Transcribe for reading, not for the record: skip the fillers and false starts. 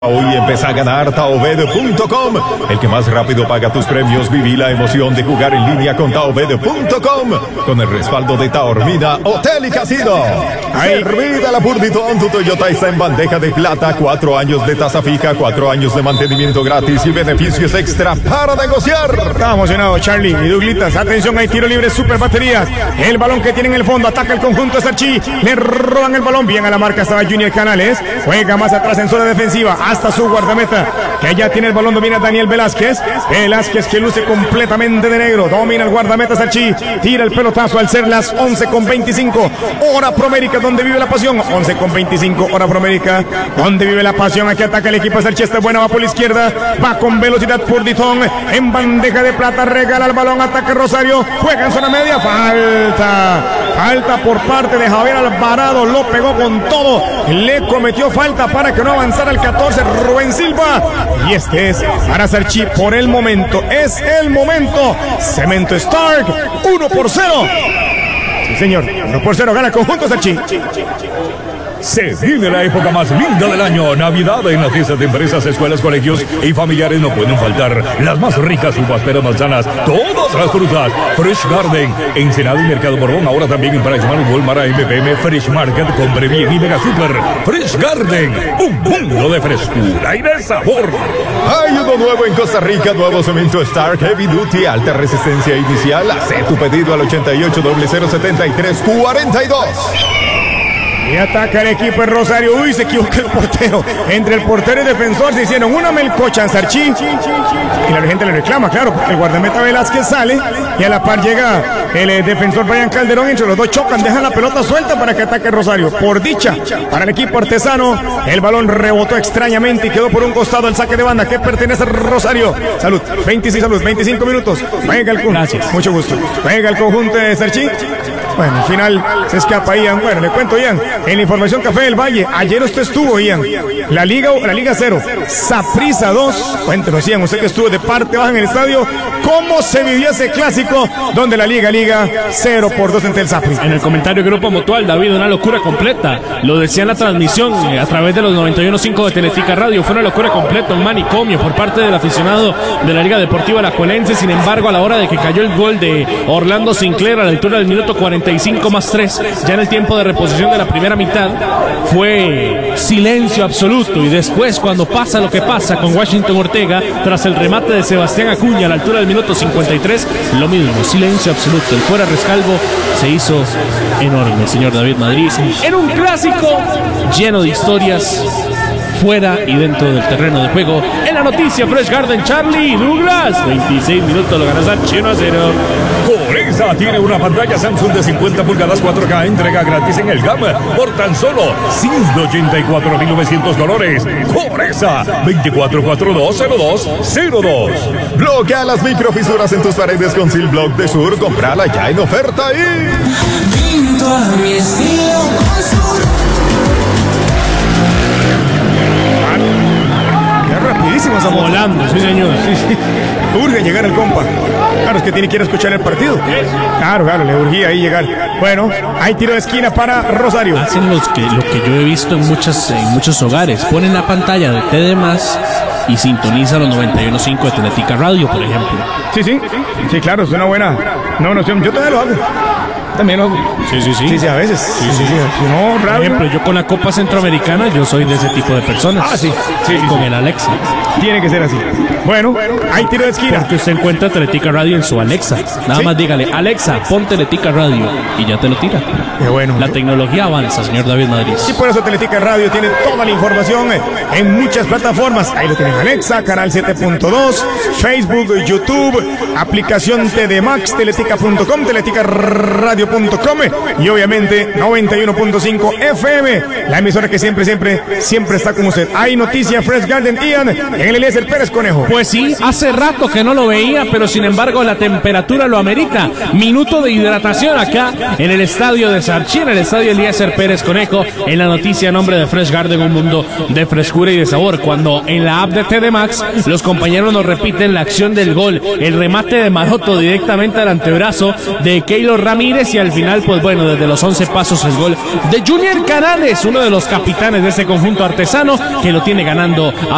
Hoy empieza a ganar taobed.com. El que más rápido paga tus premios. Viví la emoción de jugar en línea con taobed.com. Con el respaldo de Taormina Hotel y Casino. Servida la Purditón, tu Toyota está en bandeja de plata. 4 años de tasa fija, 4 años de mantenimiento gratis y beneficios extra para negociar. Está emocionado Charlie y Douglitas. Atención, hay tiro libre, super baterías. El balón que tiene en el fondo, ataca el conjunto de Sarchi. Le roban el balón, bien a la marca estaba Junior Canales. Juega más atrás en zona defensiva. Hasta su guardameta, que ya tiene el balón, domina Daniel Velázquez. Velázquez que luce completamente de negro, domina el guardameta Sarchi, tira el pelotazo al ser las 11:25, hora Promérica, donde vive la pasión. 11:25, hora Promérica, donde vive la pasión. Aquí ataca el equipo Sarchi, está buena, va por la izquierda, va con velocidad Purditón, en bandeja de plata, regala el balón, ataca Rosario, juega en zona media, falta por parte de Javier Alvarado, lo pegó con todo, le cometió falta para que no avanzara el 14, Rubén Silva, y este es para Sarchi por el momento, es el momento. Cemento Stark, 1-0. Sí señor, 1-0, gana el conjunto Sarchi. Se viene la época más linda del año, Navidad. En las fiestas de empresas, escuelas, colegios y familiares no pueden faltar las más ricas uvas, peras, manzanas, todas las frutas. Fresh Garden, Ensenada y Mercado Borbón, ahora también en Price Mart, Walmart, MPM, Fresh Market, Compre Bien y Mega Super. Fresh Garden, un mundo de frescura y de sabor. Hay uno nuevo en Costa Rica, nuevo cemento Stark Heavy Duty, alta resistencia inicial. Haz tu pedido al 88007342. Y ataca el equipo de Rosario. Uy, se equivoca el portero. Entre el portero y el defensor se hicieron una melcocha en Sarchi. Y la gente le reclama, claro, porque el guardameta Velázquez sale y a la par llega el defensor Brian Calderón. Entre los dos chocan, dejan la pelota suelta para que ataque Rosario. Por dicha, para el equipo artesano, el balón rebotó extrañamente y quedó por un costado el saque de banda que pertenece a Rosario. Salud, 25 minutos. Venga el conjunto. Gracias. Mucho gusto. Venga el conjunto de Sarchi. Bueno, al final se escapa Ian. Bueno, le cuento, Ian, en la información Café del Valle, ayer usted estuvo, Ian, la Liga 0, Saprissa 2, cuéntenos, Ian, usted que estuvo de parte baja en el estadio, ¿cómo se vivió ese clásico donde la Liga 0-2 ante el Saprissa? En el comentario Grupo Mutual, David, una locura completa, lo decía en la transmisión a través de los 91.5 de Teletica Radio, fue una locura completa, un manicomio por parte del aficionado de la Liga Deportiva Alajuelense. Sin embargo, a la hora de que cayó el gol de Orlando Sinclair a la altura del minuto 45+3, ya en el tiempo de reposición de la primera mitad, fue silencio absoluto. Y después, cuando pasa lo que pasa con Washington Ortega tras el remate de Sebastián Acuña a la altura del minuto 53, lo mismo, silencio absoluto. El fuera rescalvo se hizo enorme, señor David Madrid, en un clásico lleno de historias fuera y dentro del terreno de juego. En la noticia Fresh Garden, Charlie Douglas, 26 minutos, lo gana Sarchi 1-0. Coreza tiene una pantalla Samsung de 50 pulgadas 4K, entrega gratis en el GAM por tan solo $184,900. Coreza, 24420202. Bloquea las microfisuras en tus paredes con Seal Block de Sur. Comprala ya en oferta y... Pinto a mi estilo con Sur. Rapidísimo esa moto. Volando, sí señor. Sí. Urge llegar el compa. Claro, es que tiene que ir a escuchar el partido. Claro, le urgía ahí llegar. Bueno, hay tiro de esquina para Rosario. Hacen lo que yo he visto en muchos hogares. Ponen la pantalla de TD+, y sintoniza los 91.5 de Teletica Radio, por ejemplo. Sí, claro, es una buena opción. Yo también lo hago. También lo hago. Sí. Sí, a veces. Sí. Si no, por ejemplo, yo con la Copa Centroamericana, yo soy de ese tipo de personas. Sí. Con el Alexa. Tiene que ser así. Bueno, hay tiro de esquina. Porque usted encuentra Teletica Radio en su Alexa. Nada más dígale, Alexa, pon Teletica Radio, y ya te lo tira. Qué bueno. La tecnología avanza, señor David Madrid. Sí, por eso Teletica Radio tiene toda la información en muchas plataformas. Ahí lo tienen: Alexa, Canal 7.2, Facebook, YouTube, aplicación TD Max, teletica.com, teleticaradio.com y obviamente 91.5 FM, la emisora que siempre está con usted. Hay noticia Fresh Garden, Ian, en el Eliezer Pérez Conejo. Pues sí, hace rato que no lo veía, pero sin embargo la temperatura lo amerita. Minuto de hidratación acá en el estadio de Sarchi, en el estadio Eliezer Pérez Conejo. En la noticia a nombre de Fresh Garden, un mundo de frescura y de sabor. Cuando en la app de TD Max los compañeros nos repiten la acción del gol, el remate de Maroto directamente al antebrazo de Keylor Ramírez, y al final, pues bueno, desde los 11 pasos el gol de Junior Canales, uno de los capitanes de ese conjunto artesano, que lo tiene ganando a